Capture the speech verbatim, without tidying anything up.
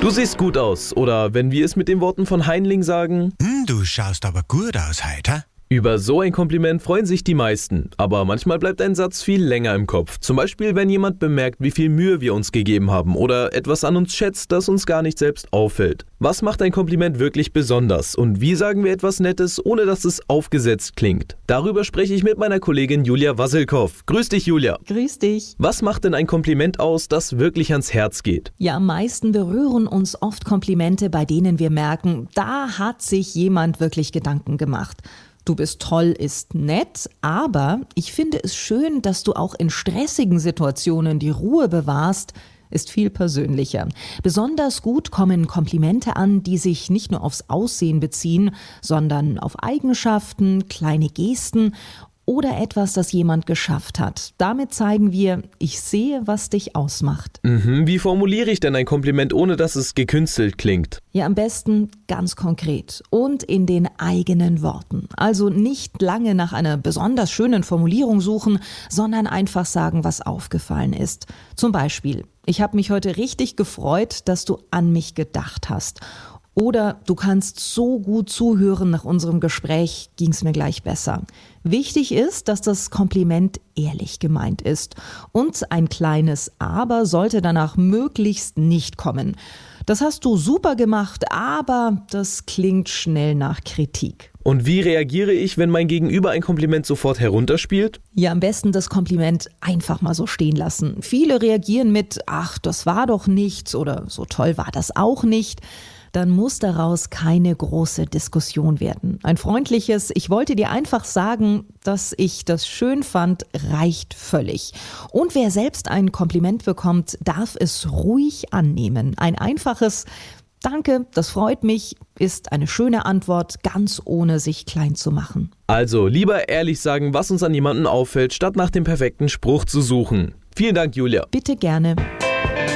Du siehst gut aus. Oder wenn wir es mit den Worten von Heinling sagen: Hm, du schaust aber gut aus heute. Über so ein Kompliment freuen sich die meisten. Aber manchmal bleibt ein Satz viel länger im Kopf. Zum Beispiel, wenn jemand bemerkt, wie viel Mühe wir uns gegeben haben oder etwas an uns schätzt, das uns gar nicht selbst auffällt. Was macht ein Kompliment wirklich besonders? Und wie sagen wir etwas Nettes, ohne dass es aufgesetzt klingt? Darüber spreche ich mit meiner Kollegin Julia Wasselkow. Grüß dich, Julia. Grüß dich. Was macht denn ein Kompliment aus, das wirklich ans Herz geht? Ja, am meisten berühren uns oft Komplimente, bei denen wir merken, da hat sich jemand wirklich Gedanken gemacht. Du bist toll ist nett, aber ich finde es schön, dass du auch in stressigen Situationen die Ruhe bewahrst, ist viel persönlicher. Besonders gut kommen Komplimente an, die sich nicht nur aufs Aussehen beziehen, sondern auf Eigenschaften, kleine Gesten oder etwas, das jemand geschafft hat. Damit zeigen wir, ich sehe, was dich ausmacht. Mhm, wie formuliere ich denn ein Kompliment, ohne dass es gekünstelt klingt? Ja, am besten ganz konkret und in den eigenen Worten. Also nicht lange nach einer besonders schönen Formulierung suchen, sondern einfach sagen, was aufgefallen ist. Zum Beispiel: Ich habe mich heute richtig gefreut, dass du an mich gedacht hast. Oder du kannst so gut zuhören, nach unserem Gespräch ging es mir gleich besser. Wichtig ist, dass das Kompliment ehrlich gemeint ist. Und ein kleines Aber sollte danach möglichst nicht kommen. Das hast du super gemacht, aber das klingt schnell nach Kritik. Und wie reagiere ich, wenn mein Gegenüber ein Kompliment sofort herunterspielt? Ja, am besten das Kompliment einfach mal so stehen lassen. Viele reagieren mit: Ach, das war doch nichts oder so toll war das auch nicht. Dann muss daraus keine große Diskussion werden. Ein freundliches: Ich wollte dir einfach sagen, dass ich das schön fand, reicht völlig. Und wer selbst ein Kompliment bekommt, darf es ruhig annehmen. Ein einfaches Danke, das freut mich, ist eine schöne Antwort, ganz ohne sich klein zu machen. Also lieber ehrlich sagen, was uns an jemanden auffällt, statt nach dem perfekten Spruch zu suchen. Vielen Dank, Julia. Bitte gerne.